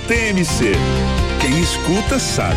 TMC. Quem escuta sabe.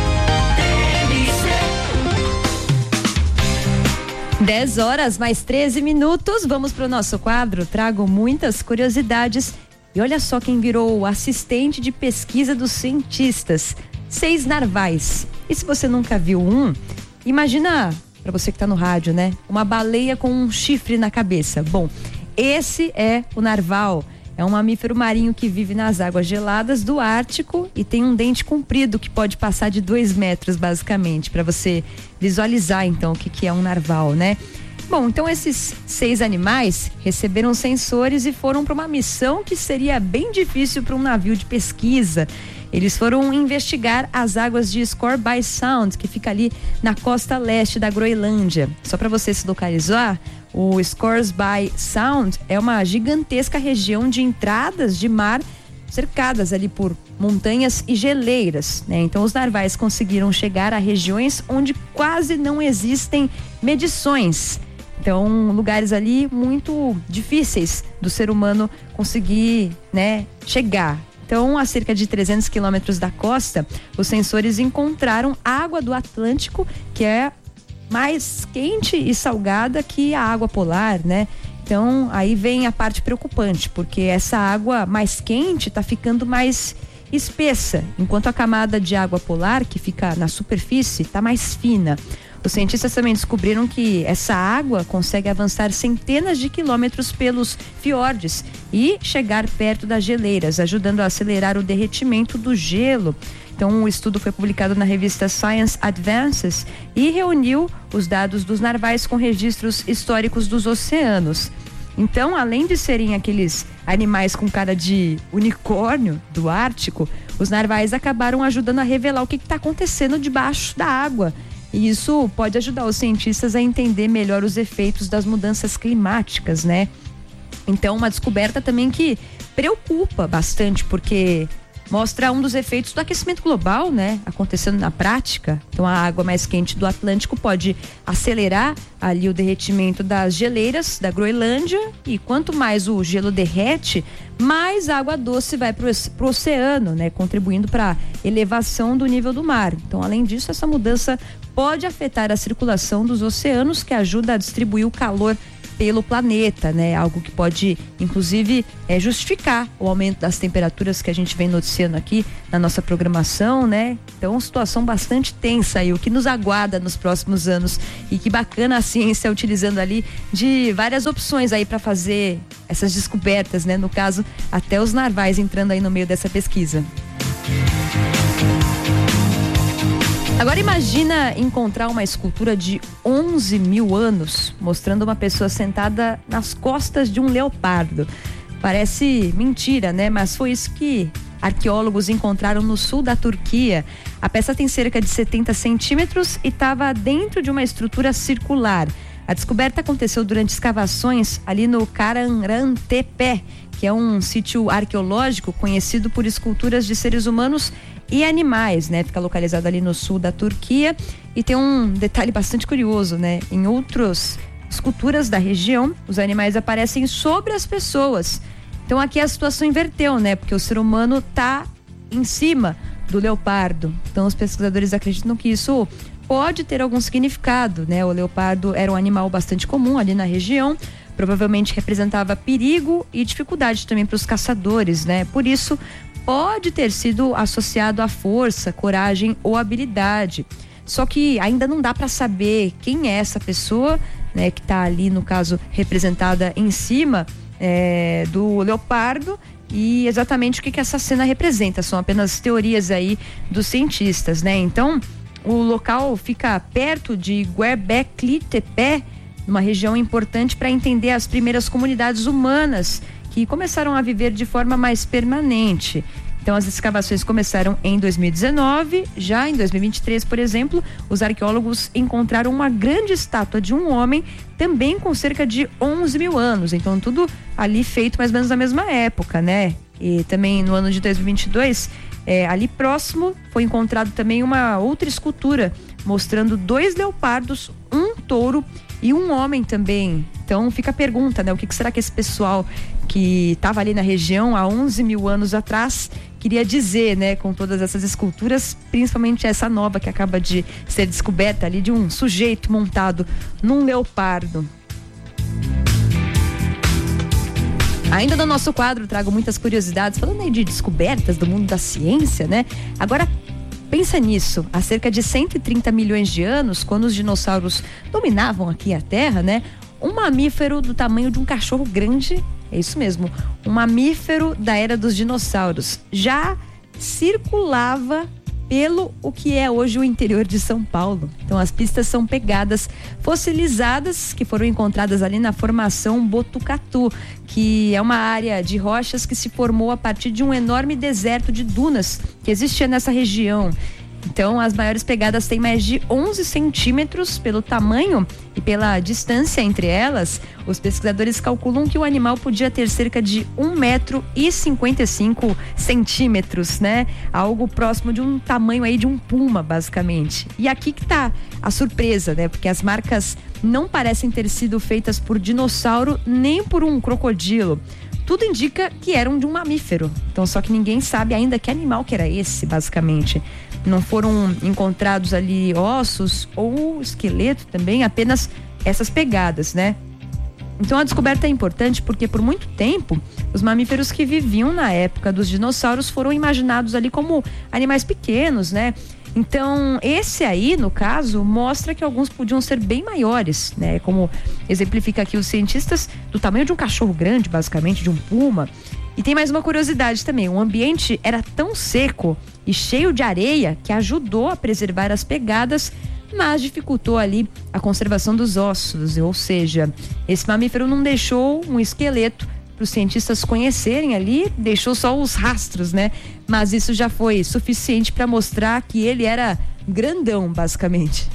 10 horas mais 13 minutos. Vamos para o nosso quadro. Trago muitas curiosidades. E olha só quem virou o assistente de pesquisa dos cientistas. 6 narvais. E se você nunca viu um, imagina, para você que está no rádio, né? Uma baleia com um chifre na cabeça. Bom, esse é o narval. É um mamífero marinho que vive nas águas geladas do Ártico e tem um dente comprido que pode passar de 2 metros, basicamente, para você visualizar, então, o que é um narval, né? Bom, então esses 6 animais receberam sensores e foram para uma missão que seria bem difícil para um navio de pesquisa. Eles foram investigar as águas de Scoresby Sound, que fica ali na costa leste da Groenlândia. Só para você se localizar, o Scoresby Sound é uma gigantesca região de entradas de mar cercadas ali por montanhas e geleiras, né? Então os narvais conseguiram chegar a regiões onde quase não existem medições. Então, lugares ali muito difíceis do ser humano conseguir, né, chegar. Então, a cerca de 300 quilômetros da costa, os sensores encontraram água do Atlântico, que é mais quente e salgada que a água polar, né? Então, aí vem a parte preocupante, porque essa água mais quente está ficando mais espessa, enquanto a camada de água polar, que fica na superfície, está mais fina. Os cientistas também descobriram que essa água consegue avançar centenas de quilômetros pelos fiordes e chegar perto das geleiras, ajudando a acelerar o derretimento do gelo. Então, o estudo foi publicado na revista Science Advances e reuniu os dados dos narvais com registros históricos dos oceanos. Então, além de serem aqueles animais com cara de unicórnio do Ártico, os narvais acabaram ajudando a revelar o que está acontecendo debaixo da água. E isso pode ajudar os cientistas a entender melhor os efeitos das mudanças climáticas, né? Então, uma descoberta também que preocupa bastante, porque mostra um dos efeitos do aquecimento global, né? Acontecendo na prática. Então, a água mais quente do Atlântico pode acelerar ali o derretimento das geleiras da Groenlândia, e quanto mais o gelo derrete, mais água doce vai para o oceano, né? Contribuindo para a elevação do nível do mar. Então, além disso, essa mudança pode afetar a circulação dos oceanos, que ajuda a distribuir o calor pelo planeta, né? Algo que pode, inclusive, justificar o aumento das temperaturas que a gente vem noticiando aqui na nossa programação, né? Então, situação bastante tensa aí, o que nos aguarda nos próximos anos. E que bacana a ciência utilizando ali de várias opções aí para fazer essas descobertas, né? No caso, até os narvais entrando aí no meio dessa pesquisa. Agora imagina encontrar uma escultura de 11 mil anos, mostrando uma pessoa sentada nas costas de um leopardo. Parece mentira, né? Mas foi isso que arqueólogos encontraram no sul da Turquia. A peça tem cerca de 70 centímetros e estava dentro de uma estrutura circular. A descoberta aconteceu durante escavações ali no Karahantepe, que é um sítio arqueológico conhecido por esculturas de seres humanos e animais, né? Fica localizado ali no sul da Turquia. E tem um detalhe bastante curioso, né? Em outras esculturas da região, os animais aparecem sobre as pessoas. Então aqui a situação inverteu, né? Porque o ser humano tá em cima do leopardo. Então os pesquisadores acreditam que isso pode ter algum significado, né? O leopardo era um animal bastante comum ali na região, provavelmente representava perigo e dificuldade também para os caçadores, né? Por isso pode ter sido associado à força, coragem ou habilidade. Só que ainda não dá para saber quem é essa pessoa, né, que está ali, no caso, representada em cima do leopardo, e exatamente o que essa cena representa. São apenas teorias aí dos cientistas, né? Então, o local fica perto de Göbekli Tepe, uma região importante para entender as primeiras comunidades humanas que começaram a viver de forma mais permanente. Então, as escavações começaram em 2019. Já em 2023, por exemplo, os arqueólogos encontraram uma grande estátua de um homem, também com cerca de 11 mil anos. Então, tudo ali feito mais ou menos na mesma época, né? E também no ano de 2022, ali próximo, foi encontrado também uma outra escultura mostrando 2 leopardos, um touro e um homem também. Então fica a pergunta, né? O que será que esse pessoal que estava ali na região há 11 mil anos atrás queria dizer, né, com todas essas esculturas, principalmente essa nova que acaba de ser descoberta ali, de um sujeito montado num leopardo. Ainda no nosso quadro, trago muitas curiosidades, falando aí de descobertas do mundo da ciência, né? Agora, pensa nisso, há cerca de 130 milhões de anos, quando os dinossauros dominavam aqui a Terra, né? Um mamífero do tamanho de um cachorro grande, é isso mesmo, um mamífero da era dos dinossauros, já circulava pelo o que é hoje o interior de São Paulo. Então as pistas são pegadas fossilizadas que foram encontradas ali na formação Botucatu, que é uma área de rochas que se formou a partir de um enorme deserto de dunas que existia nessa região. Então, as maiores pegadas têm mais de 11 centímetros pelo tamanho e pela distância entre elas. Os pesquisadores calculam que o animal podia ter cerca de 1,55 m, né? Algo próximo de um tamanho aí de um puma, basicamente. E aqui que tá a surpresa, né? Porque as marcas não parecem ter sido feitas por dinossauro nem por um crocodilo. Tudo indica que eram de um mamífero. Então, só que ninguém sabe ainda que animal que era esse, basicamente. Não foram encontrados ali ossos ou esqueleto também, apenas essas pegadas, né? Então a descoberta é importante porque por muito tempo os mamíferos que viviam na época dos dinossauros foram imaginados ali como animais pequenos, né? Então esse aí, no caso, mostra que alguns podiam ser bem maiores, né? Como exemplifica aqui os cientistas, do tamanho de um cachorro grande, basicamente, de um puma. E tem mais uma curiosidade também, o ambiente era tão seco e cheio de areia que ajudou a preservar as pegadas, mas dificultou ali a conservação dos ossos, ou seja, esse mamífero não deixou um esqueleto para os cientistas conhecerem ali, deixou só os rastros, né? Mas isso já foi suficiente para mostrar que ele era grandão, basicamente.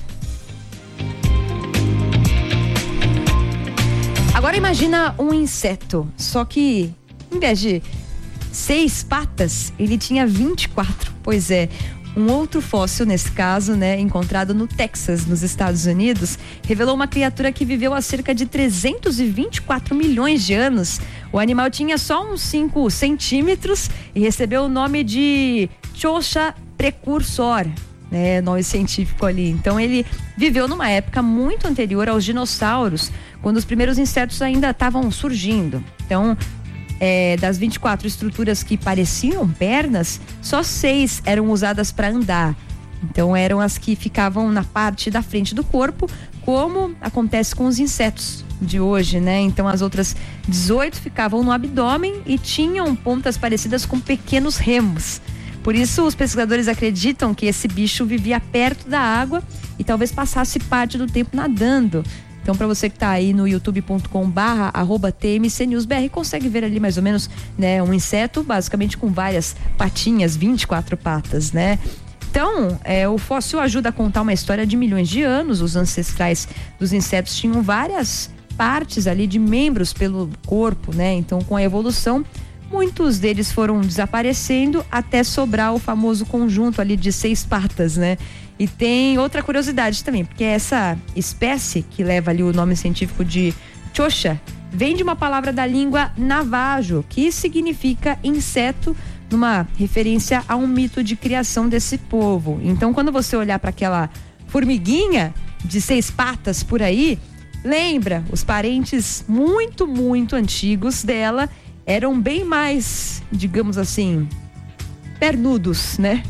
Agora imagina um inseto, só que em vez de 6 patas, ele tinha 24. Pois é, um outro fóssil, nesse caso, né, encontrado no Texas, nos Estados Unidos, revelou uma criatura que viveu há cerca de 324 milhões de anos. O animal tinha só uns 5 centímetros e recebeu o nome de Chosha precursor, né, nome científico ali. Então ele viveu numa época muito anterior aos dinossauros, quando os primeiros insetos ainda estavam surgindo. Então, das 24 estruturas que pareciam pernas, só 6 eram usadas para andar. Então eram as que ficavam na parte da frente do corpo, como acontece com os insetos de hoje, né? Então as outras 18 ficavam no abdômen e tinham pontas parecidas com pequenos remos. Por isso os pesquisadores acreditam que esse bicho vivia perto da água e talvez passasse parte do tempo nadando. Então, para você que está aí no youtube.com/TMCNewsBR, consegue ver ali mais ou menos, né, um inseto basicamente com várias patinhas, 24 patas, né? Então, o fóssil ajuda a contar uma história de milhões de anos. Os ancestrais dos insetos tinham várias partes ali de membros pelo corpo, né? Então, com a evolução, muitos deles foram desaparecendo até sobrar o famoso conjunto ali de 6 patas, né? E tem outra curiosidade também, porque essa espécie que leva ali o nome científico de Chosha vem de uma palavra da língua navajo, que significa inseto, numa referência a um mito de criação desse povo. Então, quando você olhar para aquela formiguinha de 6 patas por aí, lembra, os parentes muito, muito antigos dela eram bem mais, digamos assim, pernudos, né?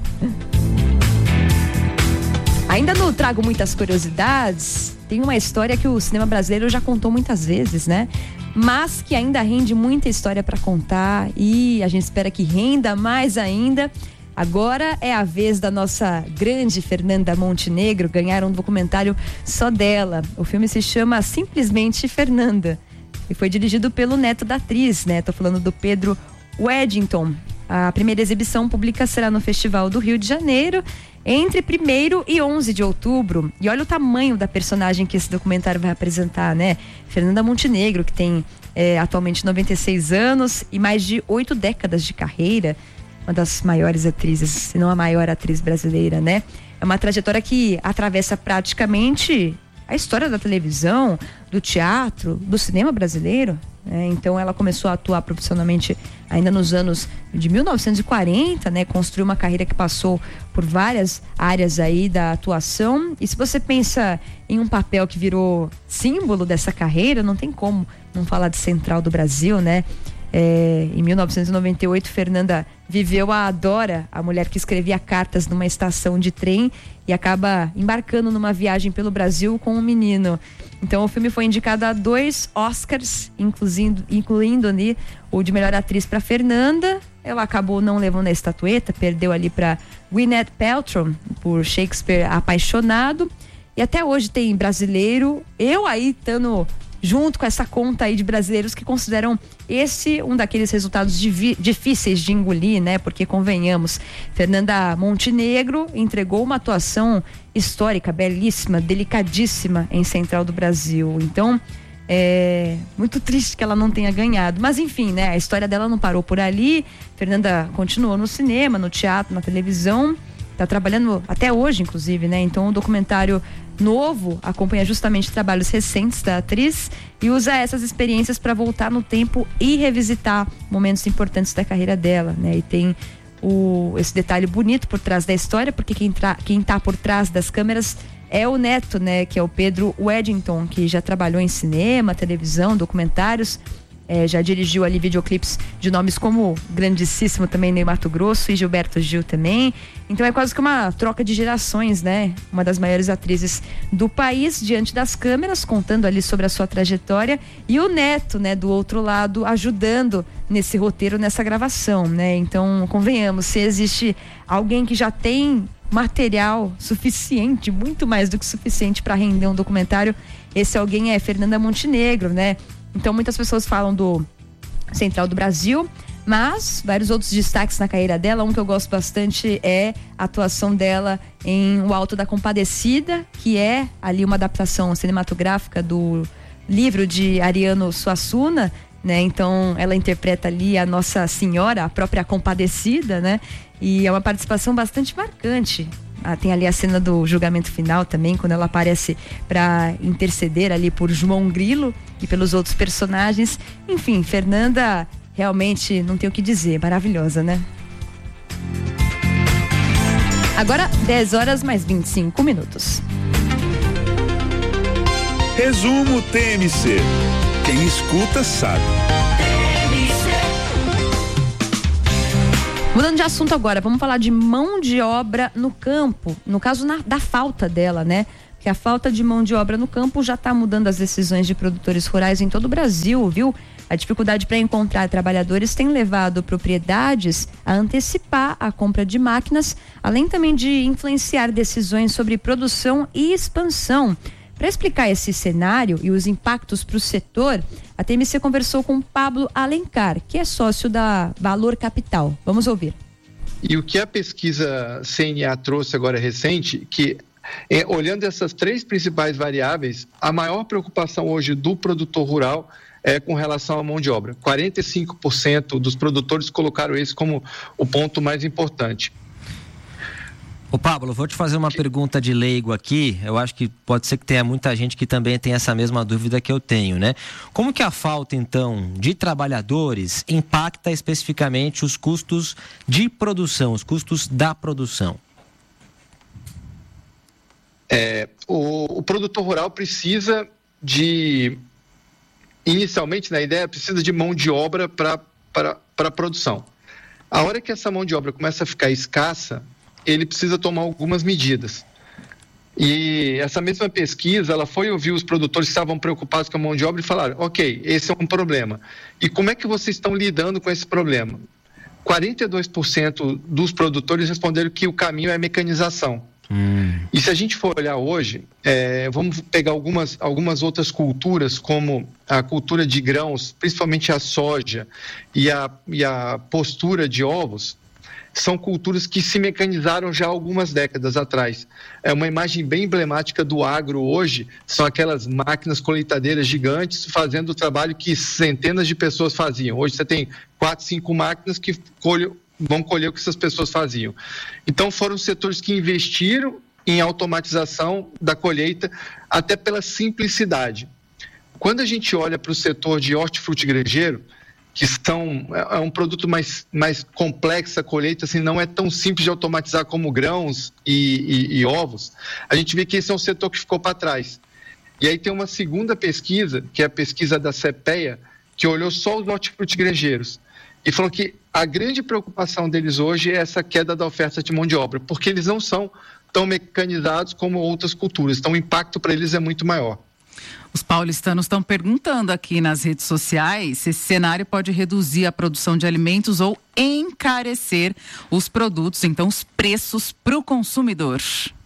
Ainda não trago muitas curiosidades, tem uma história que o cinema brasileiro já contou muitas vezes, né? Mas que ainda rende muita história para contar e a gente espera que renda mais ainda. Agora é a vez da nossa grande Fernanda Montenegro ganhar um documentário só dela. O filme se chama Simplesmente Fernanda e foi dirigido pelo neto da atriz, né? Tô falando do Pedro Weddington. A primeira exibição pública será no Festival do Rio de Janeiro entre 1º e 11 de outubro. E olha o tamanho da personagem que esse documentário vai apresentar, né? Fernanda Montenegro, que tem atualmente 96 anos e mais de 8 décadas de carreira. Uma das maiores atrizes, se não a maior atriz brasileira, né? É uma trajetória que atravessa praticamente a história da televisão, do teatro, do cinema brasileiro. Então ela começou a atuar profissionalmente ainda nos anos de 1940, né? Construiu uma carreira que passou por várias áreas aí da atuação. E se você pensa em um papel que virou símbolo dessa carreira, não tem como não falar de Central do Brasil, né? Em 1998, Fernanda viveu a Dora, a mulher que escrevia cartas numa estação de trem e acaba embarcando numa viagem pelo Brasil com um menino. Então o filme foi indicado a 2 Oscars, incluindo ali o de melhor atriz para Fernanda. Ela acabou não levando a estatueta, perdeu ali para Gwyneth Paltrow por Shakespeare Apaixonado. E até hoje tem brasileiro, eu aí estando junto com essa conta aí de brasileiros que consideram esse um daqueles resultados difíceis de engolir, né? Porque, convenhamos, Fernanda Montenegro entregou uma atuação histórica, belíssima, delicadíssima em Central do Brasil. Então, é muito triste que ela não tenha ganhado. Mas, enfim, né? A história dela não parou por ali. Fernanda continuou no cinema, no teatro, na televisão. Tá trabalhando até hoje, inclusive, né? Então, o documentário novo acompanha justamente trabalhos recentes da atriz e usa essas experiências para voltar no tempo e revisitar momentos importantes da carreira dela, né? E tem esse detalhe bonito por trás da história, porque quem tá por trás das câmeras é o neto, né? Que é o Pedro Weddington, que já trabalhou em cinema, televisão, documentários. Já dirigiu ali videoclipes de nomes como o grandíssimo também Ney Matogrosso e Gilberto Gil também. Então é quase que uma troca de gerações, né? Uma das maiores atrizes do país diante das câmeras, contando ali sobre a sua trajetória, e o neto, né, do outro lado, ajudando nesse roteiro, nessa gravação, né? Então, convenhamos, se existe alguém que já tem material suficiente, muito mais do que suficiente para render um documentário, esse alguém é Fernanda Montenegro, né? Então muitas pessoas falam do Central do Brasil, mas vários outros destaques na carreira dela. Um que eu gosto bastante é a atuação dela em O Alto da Compadecida, que é ali uma adaptação cinematográfica do livro de Ariano Suassuna, né? Então ela interpreta ali a Nossa Senhora, a própria Compadecida, né? E é uma participação bastante marcante. Tem ali a cena do julgamento final também, quando ela aparece para interceder ali por João Grilo e pelos outros personagens. Enfim, Fernanda realmente não tem o que dizer, maravilhosa, né? Agora 10h mais 25. Resumo TMC. Quem escuta sabe. Mudando de assunto agora, vamos falar de mão de obra no campo, no caso da falta dela, né? Que a falta de mão de obra no campo já está mudando as decisões de produtores rurais em todo o Brasil, viu? A dificuldade para encontrar trabalhadores tem levado propriedades a antecipar a compra de máquinas, além também de influenciar decisões sobre produção e expansão. Para explicar esse cenário e os impactos para o setor, a TMC conversou com Pablo Alencar, que é sócio da Valor Capital. Vamos ouvir. E o que a pesquisa CNA trouxe agora recente, que olhando essas 3 principais variáveis, a maior preocupação hoje do produtor rural é com relação à mão de obra. 45% dos produtores colocaram esse como o ponto mais importante. Ô Pablo, vou te fazer uma pergunta de leigo aqui. Eu acho que pode ser que tenha muita gente que também tem essa mesma dúvida que eu tenho, né? Como que a falta, então, de trabalhadores impacta especificamente os custos de produção, os custos da produção? O produtor rural precisa inicialmente, na ideia, precisa de mão de obra para a produção. A hora que essa mão de obra começa a ficar escassa, ele precisa tomar algumas medidas. E essa mesma pesquisa, ela foi ouvir os produtores que estavam preocupados com a mão de obra e falaram, ok, esse é um problema. E como é que vocês estão lidando com esse problema? 42% dos produtores responderam que o caminho é a mecanização. E se a gente for olhar hoje, vamos pegar algumas outras culturas, como a cultura de grãos, principalmente a soja e a postura de ovos, são culturas que se mecanizaram já há algumas décadas atrás. É uma imagem bem emblemática do agro hoje, são aquelas máquinas colheitadeiras gigantes fazendo o trabalho que centenas de pessoas faziam. Hoje você tem 4, 5 máquinas que vão colher o que essas pessoas faziam. Então foram setores que investiram em automatização da colheita, até pela simplicidade. Quando a gente olha para o setor de hortifruti granjeiro, que é um produto mais complexo, a colheita assim, não é tão simples de automatizar como grãos e ovos, a gente vê que esse é um setor que ficou para trás. E aí tem uma segunda pesquisa, que é a pesquisa da CPEA, que olhou só os hortifruti grangeiros e falou que a grande preocupação deles hoje é essa queda da oferta de mão de obra, porque eles não são tão mecanizados como outras culturas, então o impacto para eles é muito maior. Os paulistanos estão perguntando aqui nas redes sociais se esse cenário pode reduzir a produção de alimentos ou encarecer os produtos, então os preços para o consumidor.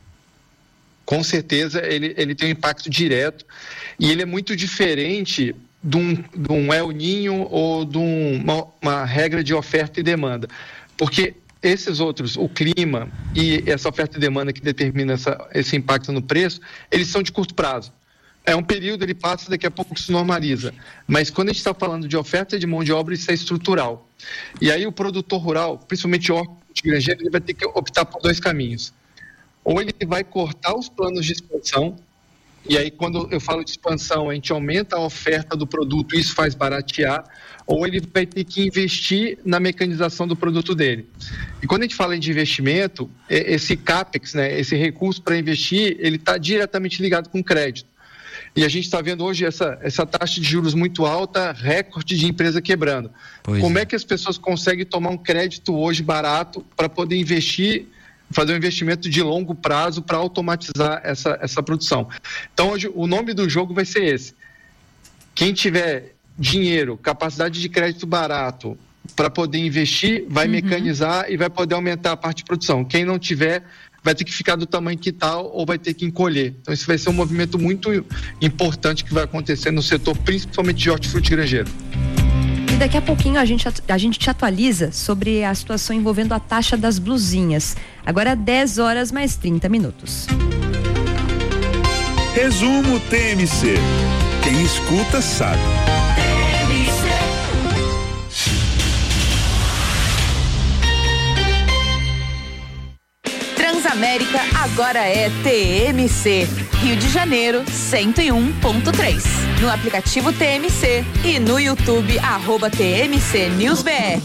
Com certeza ele tem um impacto direto e ele é muito diferente de um El Niño ou de uma regra de oferta e demanda, porque esses outros, o clima e essa oferta e demanda que determina esse impacto no preço, eles são de curto prazo. É um período, ele passa, daqui a pouco se normaliza. Mas quando a gente está falando de oferta de mão de obra, isso é estrutural. E aí o produtor rural, principalmente o hortifruti granjeiro, ele vai ter que optar por 2 caminhos. Ou ele vai cortar os planos de expansão, e aí quando eu falo de expansão, a gente aumenta a oferta do produto, isso faz baratear, ou ele vai ter que investir na mecanização do produto dele. E quando a gente fala de investimento, esse CAPEX, né, esse recurso para investir, ele está diretamente ligado com crédito. E a gente está vendo hoje essa taxa de juros muito alta, recorde de empresa quebrando. Como é que as pessoas conseguem tomar um crédito hoje barato para poder investir, fazer um investimento de longo prazo para automatizar essa produção? Então, hoje, o nome do jogo vai ser esse. Quem tiver dinheiro, capacidade de crédito barato para poder investir, vai mecanizar e vai poder aumentar a parte de produção. Quem não tiver, vai ter que ficar do tamanho que está ou vai ter que encolher. Então, esse vai ser um movimento muito importante que vai acontecer no setor, principalmente de hortifruti granjeiro. E daqui a pouquinho a gente te atualiza sobre a situação envolvendo a taxa das blusinhas. Agora 10 horas mais 30 minutos. Resumo TMC. Quem escuta sabe. Transamérica agora é TMC. Rio de Janeiro 101.3. No aplicativo TMC e no YouTube @TMC News BR.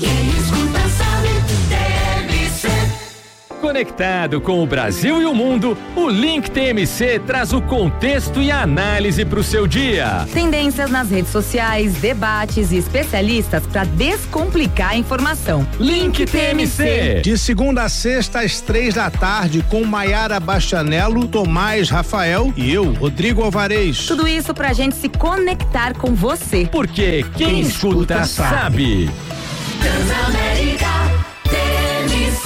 Conectado com o Brasil e o mundo, o Link TMC traz o contexto e a análise para o seu dia. Tendências nas redes sociais, debates e especialistas para descomplicar a informação. Link TMC. De segunda a sexta às 3h, com Maiara Bastianello, Tomás Rafael e eu, Rodrigo Alvarez. Tudo isso pra gente se conectar com você. Porque quem escuta sabe. Transamérica TMC.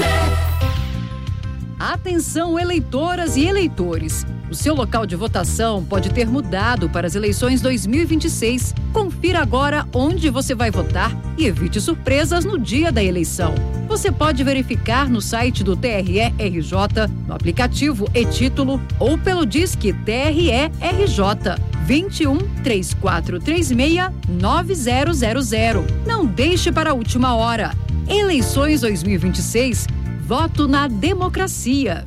Atenção, eleitoras e eleitores. O seu local de votação pode ter mudado para as eleições 2026. Confira agora onde você vai votar e evite surpresas no dia da eleição. Você pode verificar no site do TRE-RJ, no aplicativo e-Título ou pelo Disque TRE-RJ 21 3436 9000. Não deixe para a última hora. Eleições 2026. Voto na democracia.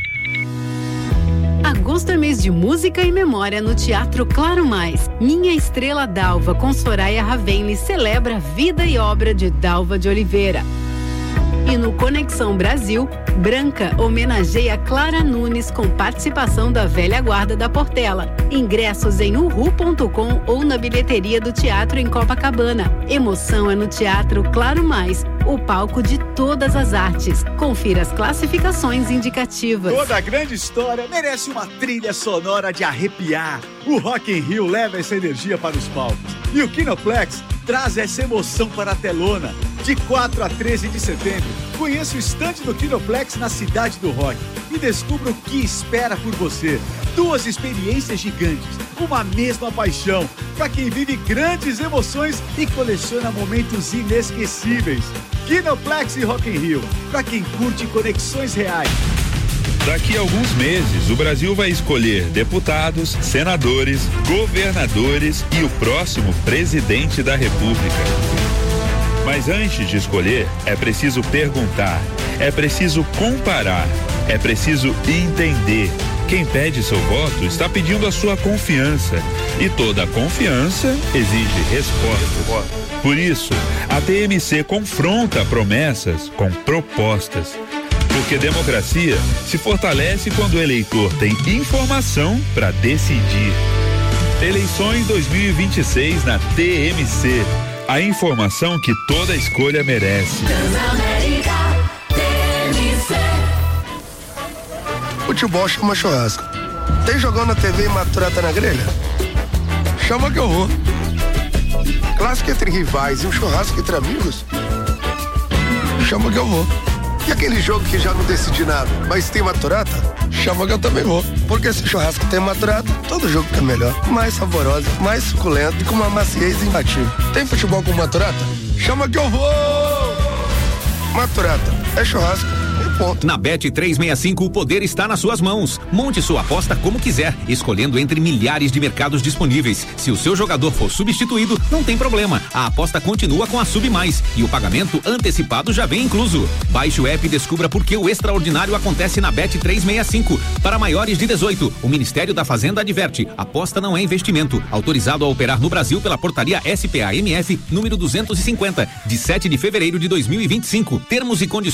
Agosto é mês de música e memória no Teatro Claro Mais. Minha Estrela Dalva, com Soraya Ravenli, celebra a vida e obra de Dalva de Oliveira. E no Conexão Brasil, Branca homenageia Clara Nunes com participação da velha guarda da Portela. Ingressos em uhu.com ou na bilheteria do teatro em Copacabana. Emoção é no Teatro Claro Mais, o palco de todas as artes. Confira as classificações indicativas. Toda grande história merece uma trilha sonora de arrepiar. O Rock in Rio leva essa energia para os palcos. E o Kinoplex traz essa emoção para a telona. De 4 a 13 de setembro, conheça o estande do Kinoplex na Cidade do Rock e descubra o que espera por você. 2 experiências gigantes, uma mesma paixão, para quem vive grandes emoções e coleciona momentos inesquecíveis. Kinoplex e Rock in Rio, para quem curte conexões reais. Daqui a alguns meses, o Brasil vai escolher deputados, senadores, governadores e o próximo presidente da República. Mas antes de escolher, é preciso perguntar, é preciso comparar, é preciso entender. Quem pede seu voto está pedindo a sua confiança. E toda confiança exige respostas. Por isso, a TMC confronta promessas com propostas. Porque democracia se fortalece quando o eleitor tem informação para decidir. Eleições 2026 na TMC. A informação que toda escolha merece. Futebol chama churrasco. Tem jogão na TV e maturata na grelha? Chama que eu vou. Clássico entre rivais e um churrasco entre amigos? Chama que eu vou. E aquele jogo que já não decidi nada, mas tem maturata? Chama que eu também vou. Porque se churrasco tem maturata, todo jogo fica melhor. Mais saborosa, mais suculento e com uma maciez imbatível. Tem futebol com maturata? Chama que eu vou! Maturata, é churrasco. Na Bet365 o poder está nas suas mãos. Monte sua aposta como quiser, escolhendo entre milhares de mercados disponíveis. Se o seu jogador for substituído, não tem problema. A aposta continua com a Sub Mais e o pagamento antecipado já vem incluso. Baixe o app e descubra por que o extraordinário acontece na Bet365. Para maiores de 18, o Ministério da Fazenda adverte: aposta não é investimento. Autorizado a operar no Brasil pela portaria SPA-MF número 250, de 7 de fevereiro de 2025. Termos e condições